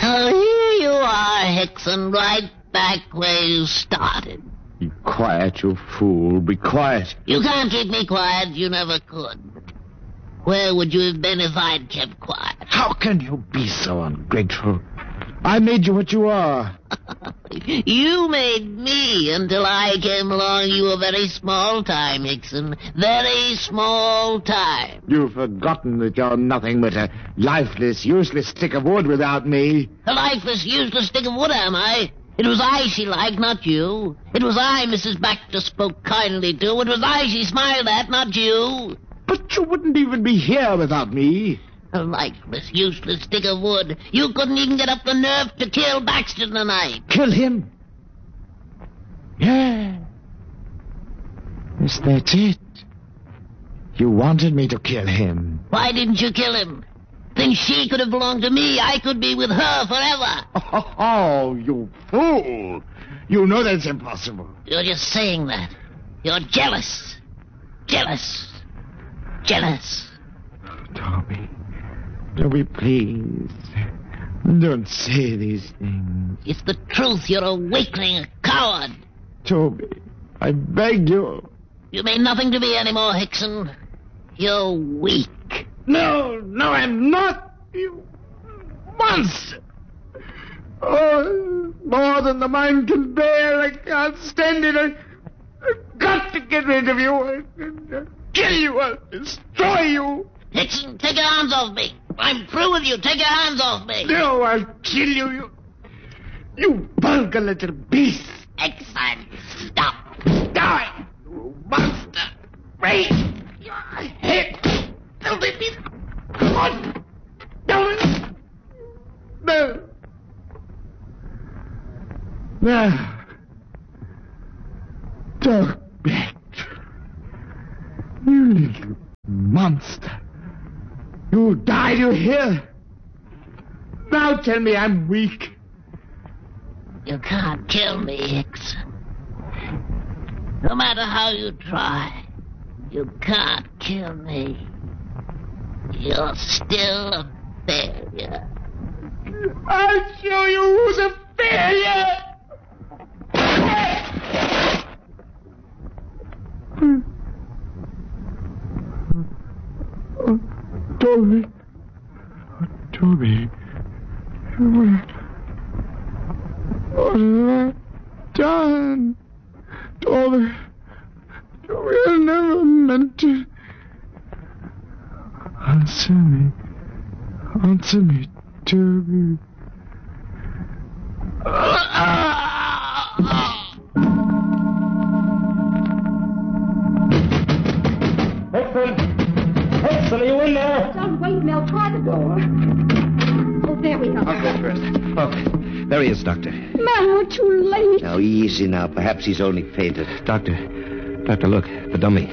Oh, here you are, Hickson, right back where you started. Be quiet, you fool. Be quiet. You can't keep me quiet. You never could. Where would you have been if I'd kept quiet? How can you be so ungrateful? I made you what you are. You made me. Until I came along, you were very small time, Hickson. Very small time. You've forgotten that you're nothing but a lifeless, useless stick of wood without me. A lifeless, useless stick of wood, am I? It was I she liked, not you. It was I Mrs. Baxter spoke kindly to. It was I she smiled at, not you. But you wouldn't even be here without me. A lifeless, useless stick of wood. You couldn't even get up the nerve to kill Baxter tonight. Kill him? Yeah. Yes, that's it. You wanted me to kill him. Why didn't you kill him? Then she could have belonged to me. I could be with her forever. Oh, you fool. You know that's impossible. You're just saying that. You're jealous. Jealous. Jealous. Toby. Toby, please. Don't say these things. It's the truth. You're a weakling, a coward. Toby, I beg you. You mean nothing to me anymore, Hickson. You're weak. No, I'm not. You monster. Oh, more than the mind can bear. I can't stand it. I've got to get rid of you. I'll kill you. I'll destroy you. Hickson, take your hands off me. I'm through with you. Take your hands off me. No, I'll kill you. You vulgar little beast. Hickson, stop. Die, you monster. Break your head. Tell me, come on. No. Now. Talk back. You little monster. You died, you hear? Now tell me I'm weak. You can't kill me, Hickson. No matter how you try, you can't kill me. You're still a failure. I'll show you who's a failure! Oh, Toby. Oh, Toby. What have I done? Toby. Toby, I never meant to. Answer me. Answer me, Toby. Hickson, are you in there? Don't wait, Mel. Try the door. Oh, there we are. I'll go first. Oh, there he is, Doctor. Mel, we're too late. Now, easy now. Perhaps he's only fainted. Doctor, look, the dummy.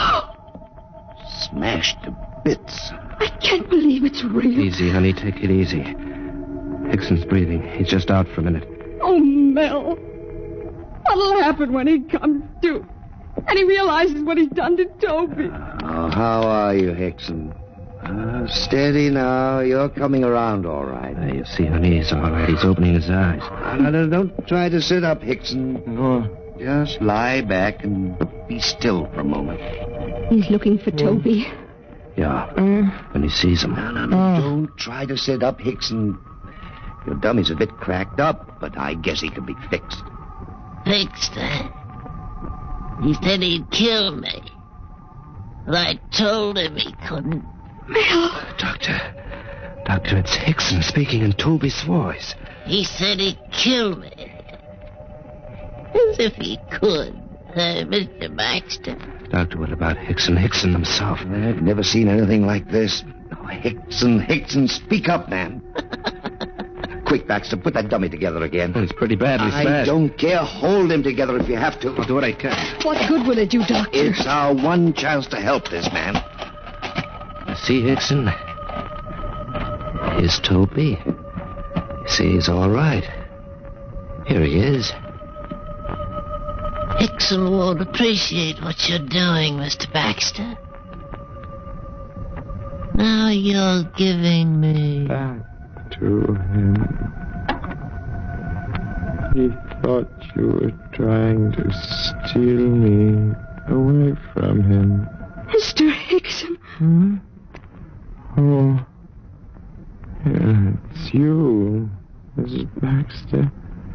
Smashed to bits. I can't believe it's real. Easy, honey, take it easy. Hickson's breathing. He's just out for a minute. Oh, Mel. What'll happen when he comes to? And he realizes what he's done to Toby. Oh, how are you, Hickson? Steady now. You're coming around all right. You see, honey, he's all right. He's opening his eyes. Now, don't try to sit up, Hickson. No. Just lie back and be still for a moment. He's looking for Toby. Yeah, when he sees him. No. Don't try to sit up, Hickson. Your dummy's a bit cracked up, but I guess he can be fixed. Fixed, eh? He said he'd kill me. But I told him he couldn't. Mel. Doctor, it's Hickson speaking in Toby's voice. He said he'd kill me. As if he could, Mr. Baxter. Doctor, what about Hickson? Hickson himself. I've never seen anything like this. Oh, Hickson, speak up, man. Quick, Baxter, put that dummy together again. Well, he's pretty badly smashed. I don't care. Hold him together if you have to. I'll do what I can. What good will it do, Doctor? It's our one chance to help this man. See, Hickson? Here's Toby. You see, he's all right. Here he is. Hickson won't appreciate what you're doing, Mr. Baxter. Now you're giving me... Back to him. He thought you were trying to steal me away from him. Mr. Hickson. Hmm? Oh. Yeah, it's you, Mrs. Baxter.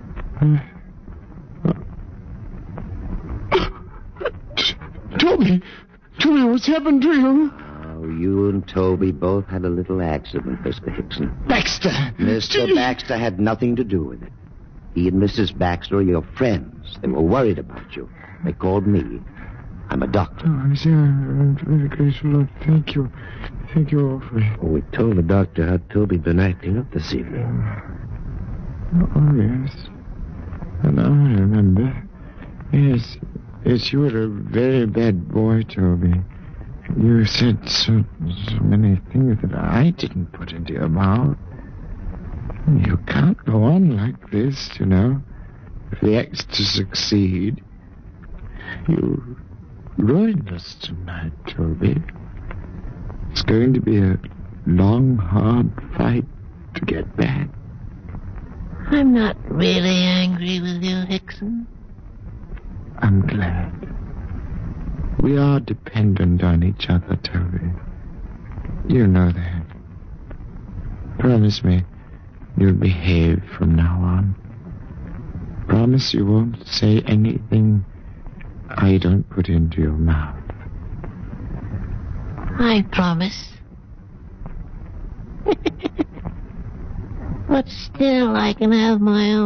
Toby! Toby, what's happened to you? Oh, you and Toby both had a little accident, Mr. Hickson. Baxter! Mr. Baxter had nothing to do with it. He and Mrs. Baxter are your friends. They were worried about you. They called me. I'm a doctor. Oh, I'm very grateful. Thank you. Thank you awfully. Oh, we told the doctor how Toby'd been acting up this evening. Oh, yes. And I remember. Yes, you were a very bad boy, Toby. You said so many things that I didn't put into your mouth. You can't go on like this, you know. If the act's to succeed, you ruined us tonight, Toby. It's going to be a long, hard fight to get back. I'm not really angry with you, Hickson. I'm glad. We are dependent on each other, Toby. You know that. Promise me you'll behave from now on. Promise you won't say anything I don't put into your mouth. I promise. But still, I can have my own